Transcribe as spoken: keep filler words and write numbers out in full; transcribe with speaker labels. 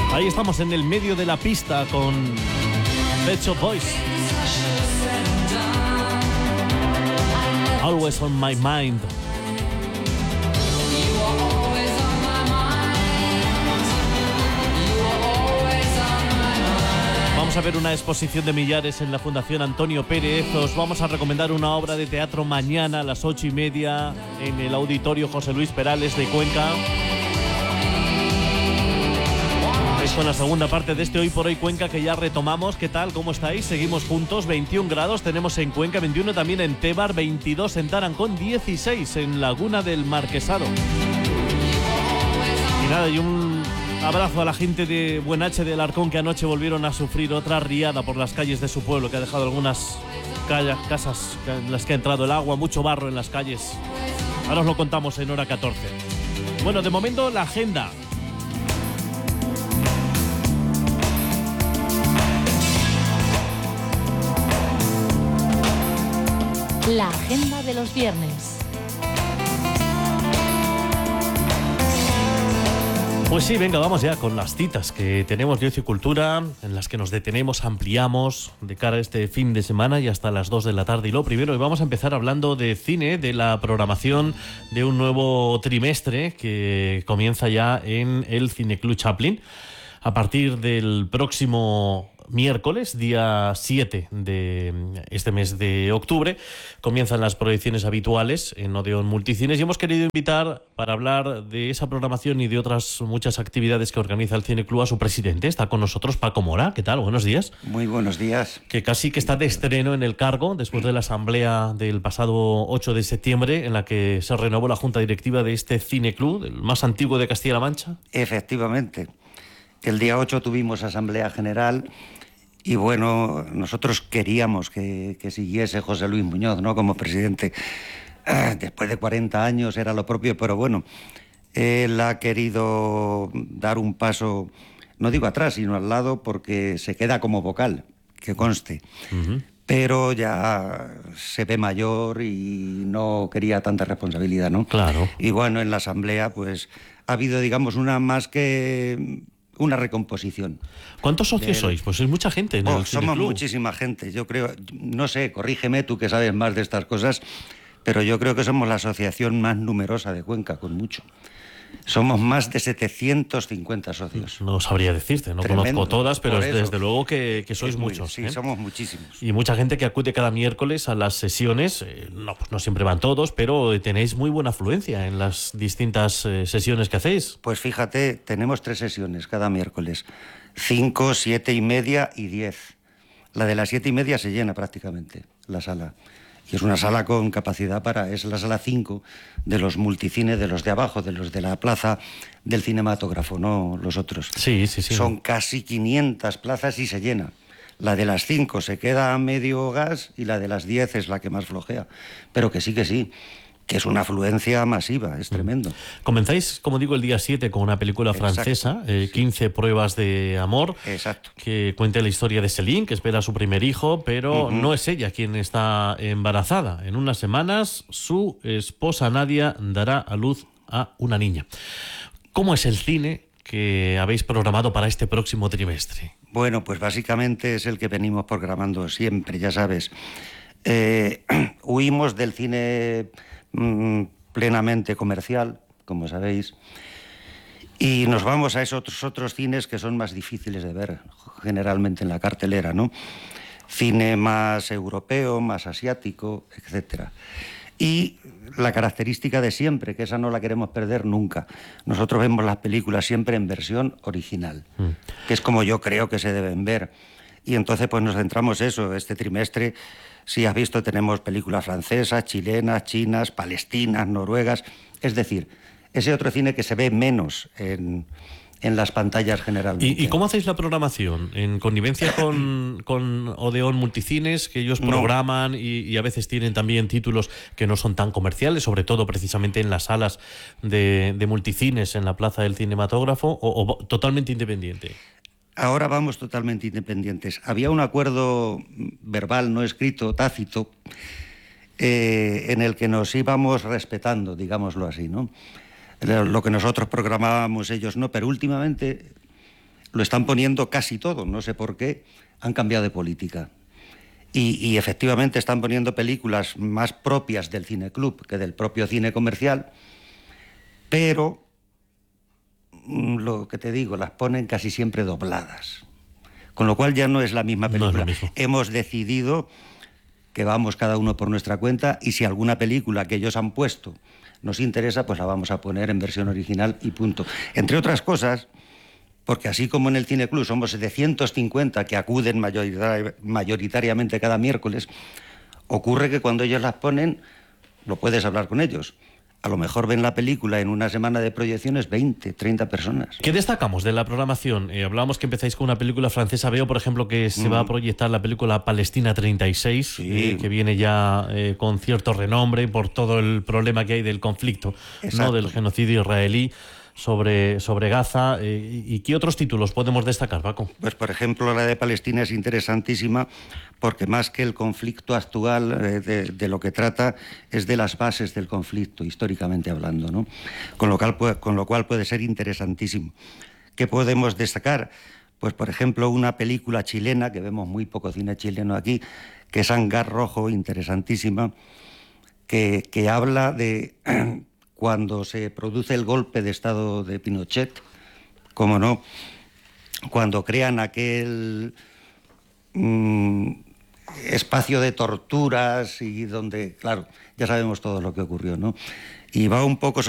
Speaker 1: Ahí estamos en el medio de la pista con Pet Shop Boys. Always on my mind. Vamos a ver una exposición de Millares en la Fundación Antonio Pérez. Os vamos a recomendar una obra de teatro mañana a las ocho y media en el Auditorio José Luis Perales de Cuenca. Es con la segunda parte de este Hoy por Hoy Cuenca que ya retomamos. ¿Qué tal? ¿Cómo estáis? Seguimos juntos. veintiún grados tenemos en Cuenca, veintiuno también en Tebar, veintidós en Tarancón, dieciséis en Laguna del Marquesado. Y nada, y un abrazo a la gente de Buenache del Arcón, que anoche volvieron a sufrir otra riada por las calles de su pueblo, que ha dejado algunas casas en las que ha entrado el agua, mucho barro en las calles. Ahora os lo contamos en hora catorce. Bueno, de momento la agenda.
Speaker 2: La agenda de los viernes.
Speaker 1: Pues sí, venga, vamos ya con las citas que tenemos de Ocio y Cultura, en las que nos detenemos, ampliamos de cara a este fin de semana y hasta las dos de la tarde. Y lo primero, hoy vamos a empezar hablando de cine, de la programación de un nuevo trimestre que comienza ya en el Cineclub Chaplin. A partir del próximo miércoles, día siete de este mes de octubre, comienzan las proyecciones habituales en Odeón Multicines y hemos querido invitar para hablar de esa programación y de otras muchas actividades que organiza el Cineclub a su presidente. Está con nosotros Paco Mora. ¿Qué tal? Buenos días.
Speaker 3: Muy buenos días.
Speaker 1: Que casi que está de estreno en el cargo después de la asamblea del pasado ocho de septiembre en la que se renovó la junta directiva de este Cineclub, el más antiguo de Castilla-La Mancha.
Speaker 3: Efectivamente. El día ocho tuvimos asamblea general. Y bueno, nosotros queríamos que, que siguiese José Luis Muñoz, ¿no?, como presidente. Ah, después de cuarenta años era lo propio, pero bueno, él ha querido dar un paso, no digo atrás, sino al lado, porque se queda como vocal, que conste. Uh-huh. Pero ya se ve mayor y no quería tanta responsabilidad, ¿no?
Speaker 1: Claro.
Speaker 3: Y bueno, en la asamblea pues ha habido, digamos, una más que... una recomposición.
Speaker 1: ¿Cuántos socios de... sois? Pues es mucha gente en
Speaker 3: oh,
Speaker 1: el
Speaker 3: Somos
Speaker 1: Cineclub.
Speaker 3: Muchísima gente. Yo creo, no sé, corrígeme tú que sabes más de estas cosas, pero yo creo que somos la asociación más numerosa de Cuenca, con mucho. Somos más de setecientos cincuenta socios.
Speaker 1: No sabría decirte, no
Speaker 3: Tremendo,
Speaker 1: conozco todas, pero
Speaker 3: eso.
Speaker 1: desde luego que, que sois
Speaker 3: muy,
Speaker 1: muchos.
Speaker 3: Sí,
Speaker 1: ¿eh?
Speaker 3: somos muchísimos.
Speaker 1: Y mucha gente que acude cada miércoles a las sesiones. Eh, no, pues no siempre van todos, pero tenéis muy buena afluencia en las distintas eh, sesiones que hacéis.
Speaker 3: Pues fíjate, tenemos tres sesiones cada miércoles. Cinco, siete y media y diez. La de las siete y media se llena prácticamente, la sala. Y es una sala con capacidad para... Es la sala cinco de los multicines, de los de abajo, de los de la plaza del cinematógrafo, no los otros.
Speaker 1: Sí, sí, sí.
Speaker 3: Son casi quinientas plazas y se llena. La de las cinco se queda a medio gas y la de las diez es la que más flojea. Pero que sí, que sí, que es una afluencia masiva, es tremendo.
Speaker 1: Comenzáis, como digo, el día siete con una película francesa, eh, quince sí. pruebas de amor.
Speaker 3: Exacto.
Speaker 1: Que cuenta la historia de Céline, que espera a su primer hijo, pero uh-huh. no es ella quien está embarazada. En unas semanas, su esposa Nadia dará a luz a una niña. ¿Cómo es el cine que habéis programado para este próximo trimestre?
Speaker 3: Bueno, pues básicamente es el que venimos programando siempre, ya sabes. Eh, huimos del cine... plenamente comercial, como sabéis, y nos vamos a esos otros, otros cines que son más difíciles de ver generalmente en la cartelera, ¿no? Cine más europeo, más asiático, etcétera. Y la característica de siempre, que esa no la queremos perder nunca. Nosotros vemos las películas siempre en versión original, mm. que es como yo creo que se deben ver. Y entonces pues nos centramos eso, este trimestre. Si has visto, tenemos películas francesas, chilenas, chinas, palestinas, noruegas. Es decir, ese otro cine que se ve menos en, en las pantallas generalmente.
Speaker 1: ¿Y, ¿Y cómo hacéis la programación? ¿En connivencia con, con Odeón Multicines, que ellos programan no. y, y a veces tienen también títulos que no son tan comerciales, sobre todo precisamente en las salas de, de multicines en la Plaza del Cinematógrafo, o, o totalmente independiente?
Speaker 3: Ahora vamos totalmente independientes. Había un acuerdo verbal, no escrito, tácito, eh, en el que nos íbamos respetando, digámoslo así, ¿no? Lo que nosotros programábamos, ellos no, pero últimamente lo están poniendo casi todo, no sé por qué, han cambiado de política. Y, y efectivamente están poniendo películas más propias del cineclub que del propio cine comercial, pero lo que te digo, las ponen casi siempre dobladas. Con lo cual ya no es la misma película.
Speaker 1: No es lo mismo.
Speaker 3: Hemos decidido que vamos cada uno por nuestra cuenta y si alguna película que ellos han puesto nos interesa, pues la vamos a poner en versión original y punto. Entre otras cosas, porque así como en el Cineclub somos setecientos cincuenta que acuden mayoritari- mayoritariamente cada miércoles, ocurre que cuando ellos las ponen, lo puedes hablar con ellos. A lo mejor ven la película en una semana de proyecciones veinte, treinta personas.
Speaker 1: ¿Qué destacamos de la programación? Eh, hablábamos que empezáis con una película francesa. Veo, por ejemplo, que se mm. va a proyectar la película Palestina treinta y seis, sí. eh, que viene ya eh, con cierto renombre por todo el problema que hay del conflicto, ¿no? Del genocidio israelí sobre, sobre Gaza. Eh, ¿Y qué otros títulos podemos destacar, Paco?
Speaker 3: Pues, por ejemplo, la de Palestina es interesantísima porque más que el conflicto actual, eh, de, de lo que trata es de las bases del conflicto, históricamente hablando, ¿no? Con lo cual, con lo cual puede ser interesantísimo. ¿Qué podemos destacar? Pues, por ejemplo, una película chilena, que vemos muy poco cine chileno aquí, que es Hangar Rojo, interesantísima, que, que habla de cuando se produce el golpe de Estado de Pinochet, cómo no, cuando crean aquel mmm, espacio de torturas y donde, claro, ya sabemos todo lo que ocurrió, ¿no? Y va un poco sobre